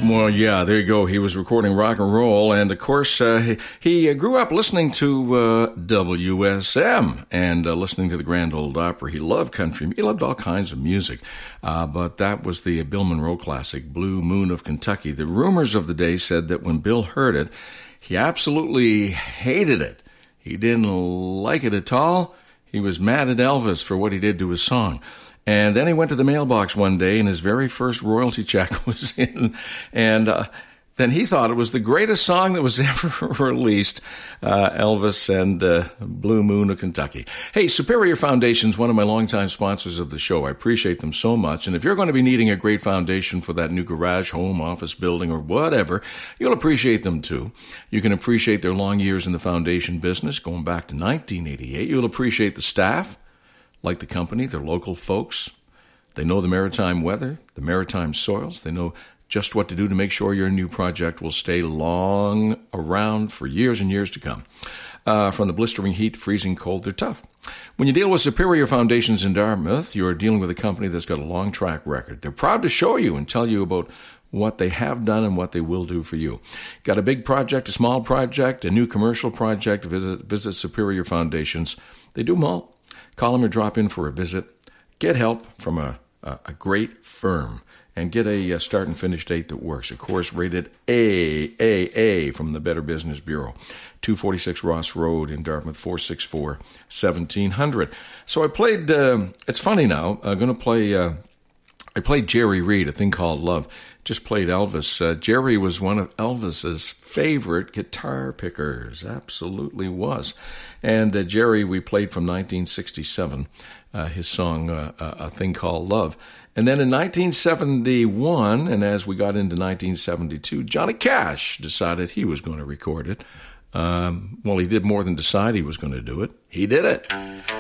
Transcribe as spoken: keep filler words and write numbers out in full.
Well, yeah, there you go. He was recording rock and roll, and of course, uh, he, he grew up listening to uh, W S M and uh, listening to the Grand Ole Opry. He loved country. He loved all kinds of music, uh, but that was the Bill Monroe classic, Blue Moon of Kentucky. The rumors of the day said that when Bill heard it, he absolutely hated it. He didn't like it at all. He was mad at Elvis for what he did to his song. And then he went to the mailbox one day, and his very first royalty check was in. And uh, then he thought it was the greatest song that was ever released, uh, Elvis and uh, Blue Moon of Kentucky. Hey, Superior Foundation's one of my longtime sponsors of the show. I appreciate them so much. And if you're going to be needing a great foundation for that new garage, home, office building, or whatever, you'll appreciate them too. You can appreciate their long years in the foundation business, going back to nineteen eighty-eight. You'll appreciate the staff. Like the company, they're local folks. They know the maritime weather, the maritime soils. They know just what to do to make sure your new project will stay long around for years and years to come. Uh, from the blistering heat to freezing cold, they're tough. When you deal with Superior Foundations in Dartmouth, you're dealing with a company that's got a long track record. They're proud to show you and tell you about what they have done and what they will do for you. Got a big project, a small project, a new commercial project, visit, visit Superior Foundations. They do them all. Call them or drop in for a visit. Get help from a, a, a great firm and get a, a start and finish date that works. Of course, rated A, A, A from the Better Business Bureau. two forty-six Ross Road in Dartmouth, four six four, one seven zero zero. So I played, uh, it's funny now, I'm going to play, uh, I played Jerry Reed, A Thing Called Love. Just played Elvis. Uh, Jerry was one of Elvis's favorite guitar pickers. Absolutely was. And uh, Jerry, we played from nineteen sixty-seven, uh, his song, uh, A Thing Called Love. And then in nineteen seventy-one, and as we got into nineteen seventy-two, Johnny Cash decided he was going to record it. Um, well, he did more than decide he was going to do it. He did it.